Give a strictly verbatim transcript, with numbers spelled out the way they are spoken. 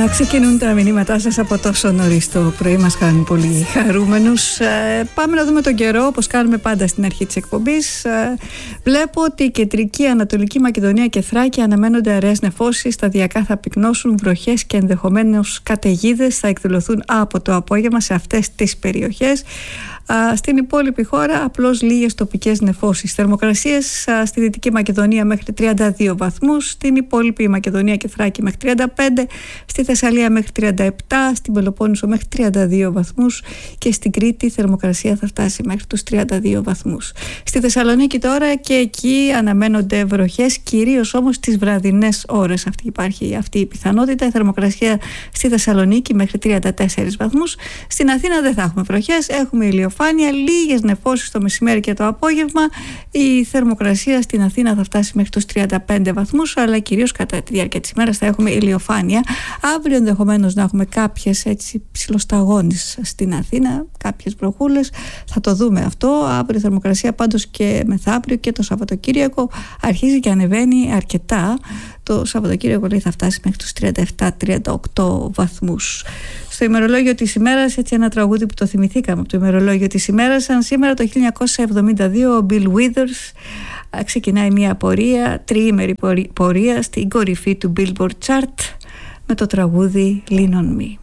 Ξεκινούν τα μηνύματά σας από τόσο νωρίς το πρωί, μας κάνουν πολύ χαρούμενους. Ε, πάμε να δούμε τον καιρό, όπως κάνουμε πάντα στην αρχή της εκπομπής. Ε, βλέπω ότι η κεντρική, Ανατολική Μακεδονία και Θράκη αναμένονται αραιές νεφώσεις, σταδιακά θα πυκνώσουν, βροχές και ενδεχομένως καταιγίδες θα εκδηλωθούν από το απόγευμα σε αυτές τις περιοχές. Α, στην υπόλοιπη χώρα απλώς λίγες τοπικές νεφώσεις. Θερμοκρασίες α, στη Δυτική Μακεδονία μέχρι τριάντα δύο βαθμούς, στην υπόλοιπη Μακεδονία και Θράκη μέχρι τριάντα πέντε, στη Θεσσαλία μέχρι τριάντα επτά, στην Πελοπόννησο μέχρι τριάντα δύο βαθμούς και στην Κρήτη η θερμοκρασία θα φτάσει μέχρι τους τριάντα δύο βαθμούς. Στη Θεσσαλονίκη τώρα και εκεί αναμένονται βροχές, κυρίως όμως τις βραδινές ώρες. Αυτή υπάρχει αυτή η πιθανότητα. Η θερμοκρασία στη Θεσσαλονίκη μέχρι τριάντα τέσσερις βαθμούς. Στην Αθήνα δεν θα έχουμε βροχές, έχουμε ηλιοφάνεια, λίγες νεφώσεις το μεσημέρι και το απόγευμα. Η θερμοκρασία στην Αθήνα θα φτάσει μέχρι τους τριάντα πέντε βαθμούς, αλλά κυρίως κατά τη διάρκεια της ημέρας θα έχουμε ηλιοφάνεια. Αύριο ενδεχομένως να έχουμε κάποιες έτσι ψιλοσταγόνες στην Αθήνα, κάποιες βροχούλες, θα το δούμε αυτό. Αύριο η θερμοκρασία πάντως και μεθαύριο και το Σαββατοκύριακο αρχίζει και ανεβαίνει αρκετά. Το Σαββατοκύριακο λέει θα φτάσει μέχρι τους τριάντα επτά τριάντα οκτώ βαθμούς. Στο ημερολόγιο της ημέρας, έτσι ένα τραγούδι που το θυμηθήκαμε από το ημερολόγιο της ημέρας, σαν σήμερα το χίλια εννιακόσια εβδομήντα δύο ο Bill Withers ξεκινάει μια πορεία, τριήμερη πορεία στην κορυφή του Billboard Chart με το τραγούδι Lean on Me.